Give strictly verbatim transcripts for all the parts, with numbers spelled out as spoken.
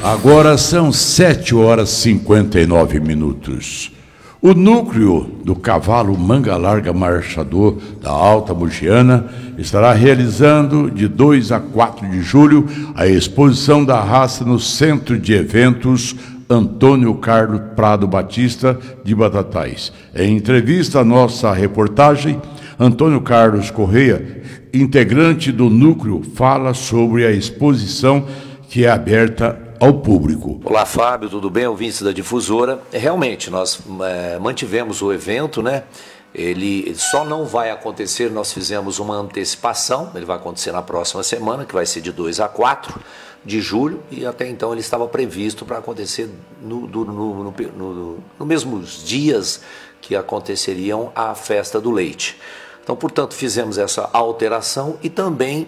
Agora são sete horas e cinquenta e nove minutos. O núcleo do cavalo Manga Larga Marchador da Alta Mogiana estará realizando de dois a quatro de julho a exposição da raça no Centro de Eventos Antônio Carlos Prado Batista de Batatais. Em entrevista à nossa reportagem, Antônio Carlos Correia, integrante do núcleo, fala sobre a exposição que é aberta ao público. Olá, Fábio, tudo bem? Ouvintes da Difusora. Realmente, nós é, mantivemos o evento, né? Ele só não vai acontecer, nós fizemos uma antecipação, ele vai acontecer na próxima semana, que vai ser de dois a quatro de julho, e até então ele estava previsto para acontecer no, no, no, no, no, no mesmos dias que aconteceriam a festa do leite. Então, portanto, fizemos essa alteração e também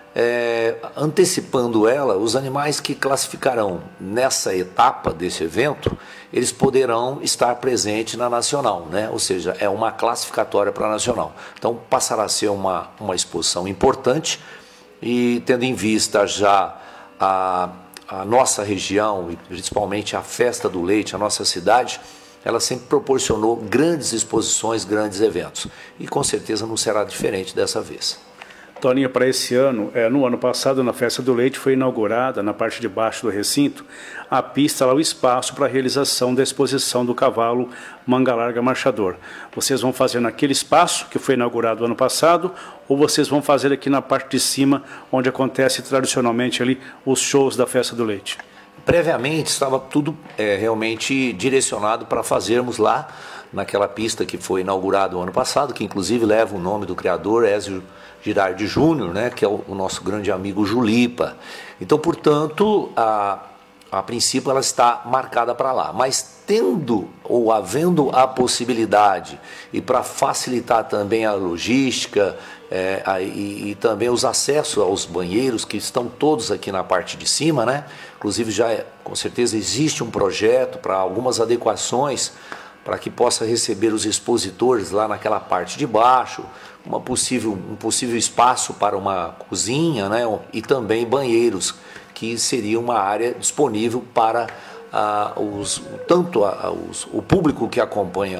É, antecipando ela, os animais que classificarão nessa etapa desse evento, eles poderão estar presentes na Nacional, né? Ou seja, é uma classificatória para a Nacional. Então passará a ser uma, uma exposição importante e tendo em vista já a, a nossa região e principalmente a festa do leite, a nossa cidade, ela sempre proporcionou grandes exposições, grandes eventos e com certeza não será diferente dessa vez. Toninho, para esse ano, é, no ano passado, na Festa do Leite, foi inaugurada, na parte de baixo do recinto, a pista, lá, o espaço para a realização da exposição do cavalo Manga Larga Marchador. Vocês vão fazer naquele espaço que foi inaugurado ano passado, ou vocês vão fazer aqui na parte de cima, onde acontece tradicionalmente ali os shows da Festa do Leite? Previamente estava tudo é, realmente direcionado para fazermos lá, naquela pista que foi inaugurada o ano passado, que inclusive leva o nome do criador, Ézio Girardi Júnior, né, que é o, o nosso grande amigo Julipa. Então, portanto, a, a princípio ela está marcada para lá. Mas tendo ou havendo a possibilidade, e para facilitar também a logística é, a, e, e também os acessos aos banheiros, que estão todos aqui na parte de cima, né? Inclusive já é, com certeza existe um projeto para algumas adequações para que possa receber os expositores lá naquela parte de baixo, uma possível, um possível espaço para uma cozinha, né? E também banheiros, que seria uma área disponível para ah, os, tanto a, os, o público que acompanha